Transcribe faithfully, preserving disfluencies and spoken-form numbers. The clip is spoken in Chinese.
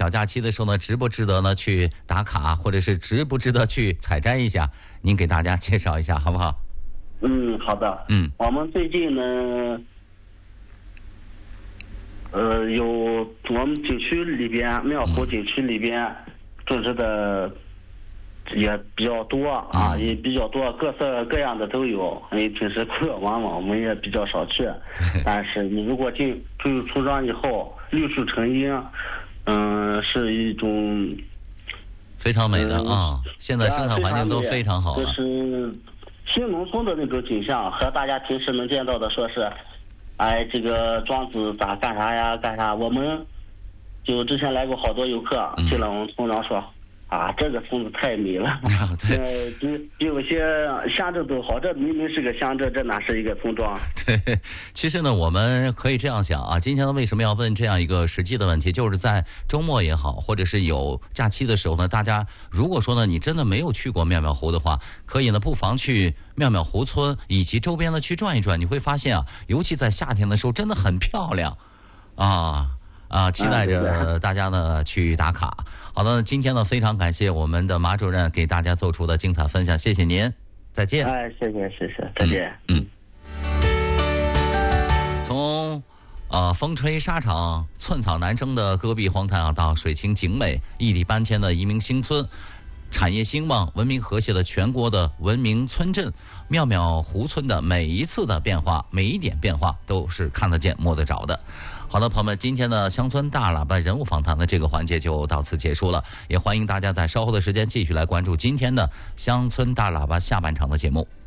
小假期的时候呢，值不值得呢去打卡，或者是值不值得去采摘一下？您给大家介绍一下好不好？ 嗯，好的。 嗯， 我们最近呢，呃，有我们景区里边庙湖景区里边种植的也比较多啊， 嗯、 也比较多，各色各样的都有。因为平时工作忙嘛，我们也比较少去。但是你如果进进入村庄以后，绿树成荫，嗯、呃，是一种非常美的啊、嗯！现在生态环境都非常好了。 就是新农村的那种景象，和大家平时能见到的，说是，哎，这个庄子咋干啥呀？干啥？我们就之前来过好多游客，进了我们村庄说。啊，这个村子太美了， 啊、对， 呃，比比有些乡镇都好。这明明是个乡镇，这哪是一个村庄？ 对，其实呢，我们可以这样想啊。今天呢，为什么要问这样一个实际的问题？就是在周末也好，或者是有假期的时候呢，大家如果说呢，你真的没有去过妙妙湖的话，可以呢，不妨去妙妙湖村以及周边的去转一转，你会发现啊，尤其在夏天的时候，真的很漂亮，啊。啊，期待着大家呢去打卡。好的，今天呢非常感谢我们的马主任给大家做出的精彩分享，谢谢您，再见。 哎，谢谢谢谢，再见。 嗯。嗯从呃风吹沙场、寸草难生的戈壁荒滩啊，到水清景美、异地搬迁的移民新村，产业兴旺、文明和谐的全国的文明村镇，妙妙湖村的每一次的变化，每一点变化都是看得见摸得着的。好的，朋友们，今天的乡村大喇叭人物访谈的这个环节就到此结束了，也欢迎大家在稍后的时间继续来关注今天的乡村大喇叭下半场的节目。